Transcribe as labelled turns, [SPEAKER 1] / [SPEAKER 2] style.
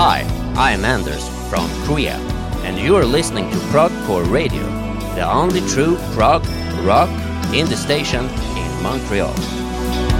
[SPEAKER 1] Hi, I'm Anders from Korea, and you're listening to Progcore Radio, the only true prog rock in the station in Montreal.